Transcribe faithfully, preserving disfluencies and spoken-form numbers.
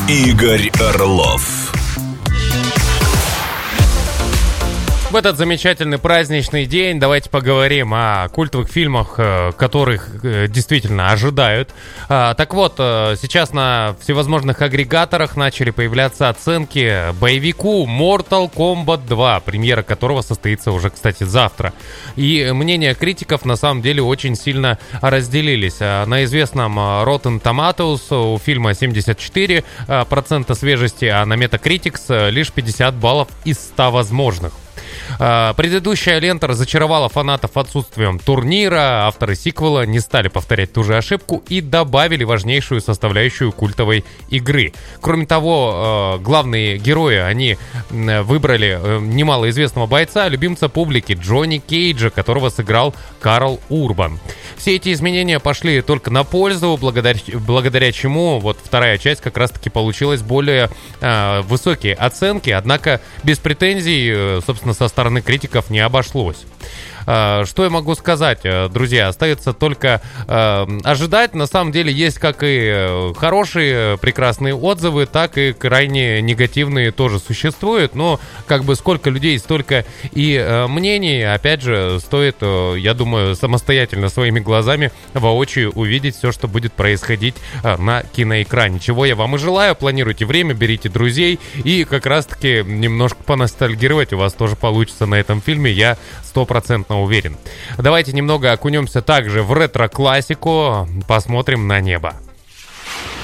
Игорь Орлов. В этот замечательный праздничный день давайте поговорим о культовых фильмах, которых действительно ожидают. Так вот, сейчас на всевозможных агрегаторах начали появляться оценки боевику Mortal Kombat два, премьера которого состоится уже, кстати, завтра. И мнения критиков на самом деле очень сильно разделились. На известном Rotten Tomatoes у фильма семьдесят четыре процента свежести, а на Metacritics лишь пятьдесят баллов из ста возможных. Предыдущая лента разочаровала фанатов отсутствием турнира. Авторы сиквела не стали повторять ту же ошибку и добавили важнейшую составляющую культовой игры. Кроме того, главные герои, они выбрали немалоизвестного бойца, любимца публики Джонни Кейджа, которого сыграл Карл Урбан. Все эти изменения пошли только на пользу, благодаря, благодаря чему вот вторая часть как раз-таки получилась более э, высокие оценки, однако без претензий, собственно, со стороны критиков не обошлось. Что я могу сказать, друзья? Остается только э, ожидать. На самом деле есть как и хорошие, прекрасные отзывы, так и крайне негативные тоже существуют. Но как бы сколько людей, столько и э, мнений. Опять же, стоит, э, я думаю, самостоятельно своими глазами воочию увидеть все, что будет происходить э, на киноэкране. Чего я вам и желаю. Планируйте время, берите друзей и как раз-таки немножко поностальгировать у вас тоже получится на этом фильме. Я стопроцентно уверен. Давайте немного окунемся также в ретро-классику, посмотрим на небо.